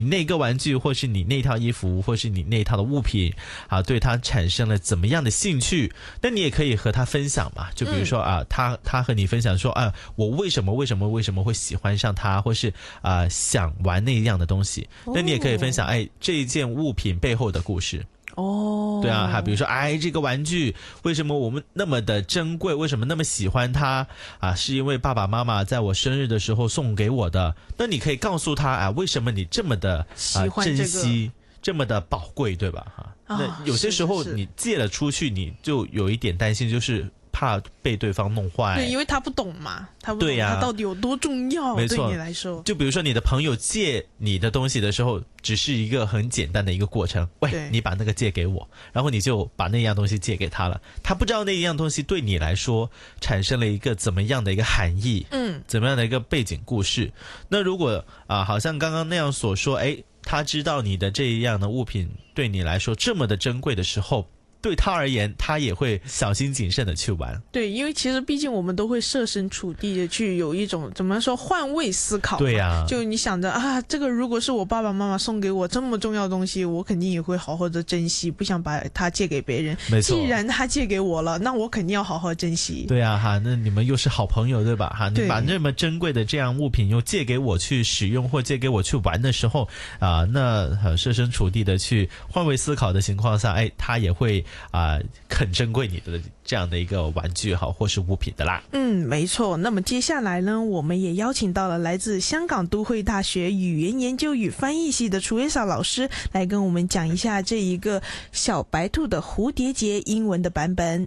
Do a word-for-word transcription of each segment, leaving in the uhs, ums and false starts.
那个玩具或是你那套衣服或是你那套的物品啊，对他产生了怎么样的兴趣，那你也可以和他分享嘛。就比如说啊，他他和你分享说啊，我为什么为什么为什么会喜欢上他，或是啊想玩那样的东西，那你也可以分享哎这一件物品背后的故事。 哦， 对啊，还比如说，哎，这个玩具为什么我们那么的珍贵？为什么那么喜欢它啊？是因为爸爸妈妈在我生日的时候送给我的。那你可以告诉他啊，为什么你这么的、 喜欢、 呃、珍惜，这么的宝贵，对吧？哈、啊，那有些时候你借了出去，你就有一点担心，就是怕被对方弄坏。 对，因为他不懂嘛，他不懂它到底有多重要， 没错， 对你来说。 就比如说你的朋友借你的东西的时候，只是一个很简单的一个过程。喂，你把那个借给我，然后你就把那样东西借给他了。他不知道那样东西对你来说产生了一个怎么样的一个含义，嗯，怎么样的一个背景故事。那如果啊，好像刚刚那样所说，哎，他知道你的这样的物品对你来说这么的珍贵的时候，对他而言，他也会小心谨慎的去玩。 对，因为其实毕竟我们都会设身处地的去有一种怎么说换位思考。 对呀、啊， 就你想着啊，这个如果是我爸爸妈妈送给我这么重要的东西，我肯定也会好好的珍惜，不想把它借给别人。 没错， 既然他借给我了，那我肯定要好好珍惜。 对啊，哈，那你们又是好朋友，对吧？哈，你把那么珍贵的这样物品又借给我去使用，或借给我去玩的时候啊、呃，那、呃、设身处地的去换位思考的情况下，哎，他也会啊。呃很珍贵你的这样的一个玩具好或是物品的啦。 嗯，没错。那么接下来呢，我们也邀请到了来自香港都会大学语言研究与翻译系的楚维莎老师来跟我们讲一下这一个小白兔的蝴蝶结英文的版本。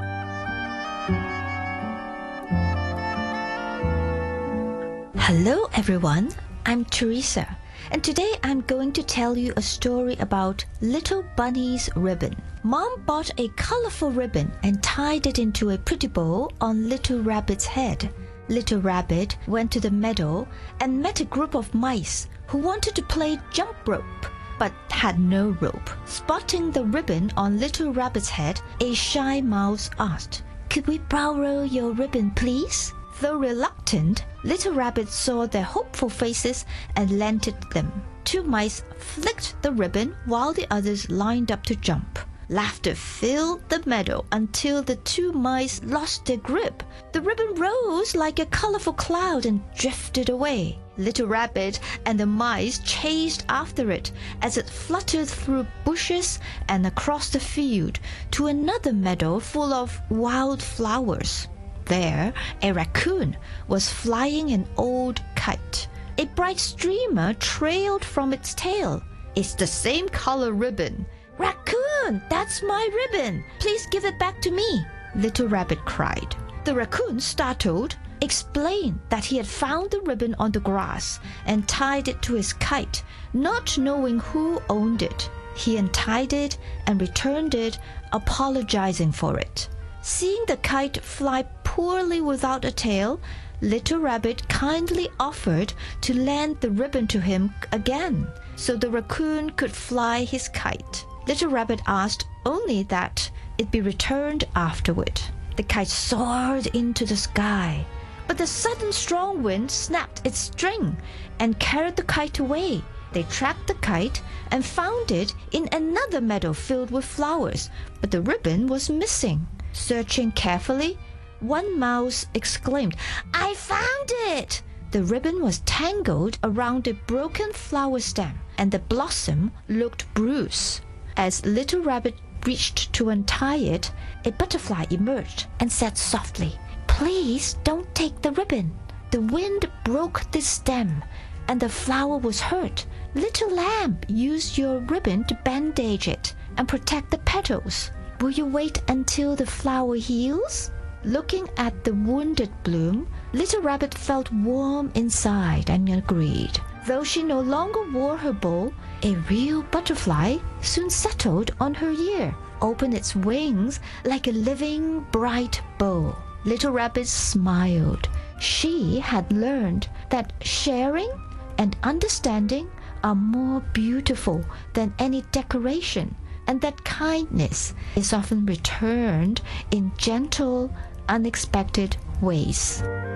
Hello everyone, I'm Teresa.And today I'm going to tell you a story about Little Bunny's ribbon. Mom bought a colorful ribbon and tied it into a pretty bow on Little Rabbit's head. Little Rabbit went to the meadow and met a group of mice who wanted to play jump rope, but had no rope. Spotting the ribbon on Little Rabbit's head, a shy mouse asked, "Could we borrow your ribbon, please?"Though reluctant, Little Rabbit saw their hopeful faces and lent it them. Two mice flicked the ribbon while the others lined up to jump. Laughter filled the meadow until the two mice lost their grip. The ribbon rose like a colorful cloud and drifted away. Little Rabbit and the mice chased after it as it fluttered through bushes and across the field to another meadow full of wild flowers.There, a raccoon was flying an old kite. A bright streamer trailed from its tail. It's the same color ribbon. Raccoon, that's my ribbon. Please give it back to me, Little Rabbit cried. The raccoon, startled, explained that he had found the ribbon on the grass and tied it to his kite, not knowing who owned it. He untied it and returned it, apologizing for it.Seeing the kite fly poorly without a tail, Little Rabbit kindly offered to lend the ribbon to him again, so the raccoon could fly his kite. Little Rabbit asked only that it be returned afterward. The kite soared into the sky, but the sudden strong wind snapped its string and carried the kite away. They tracked the kite and found it in another meadow filled with flowers, but the ribbon was missing.Searching carefully, one mouse exclaimed, "I found it!" The ribbon was tangled around a broken flower stem, and the blossom looked bruised. As Little Rabbit reached to untie it, a butterfly emerged and said softly, "Please don't take the ribbon. The wind broke the stem, and the flower was hurt. Little lamb, use your ribbon to bandage it and protect the petals.Will you wait until the flower heals?" Looking at the wounded bloom, Little Rabbit felt warm inside and agreed. Though she no longer wore her bow, a real butterfly soon settled on her ear, opened its wings like a living, bright bow. Little Rabbit smiled. She had learned that sharing and understanding are more beautiful than any decoration.And that kindness is often returned in gentle, unexpected ways.